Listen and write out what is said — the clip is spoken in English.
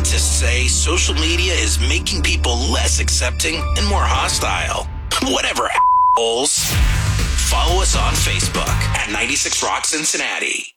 Scientists say social media is making people less accepting and more hostile. Whatever, assholes. Follow us on Facebook at 96 Rock Cincinnati.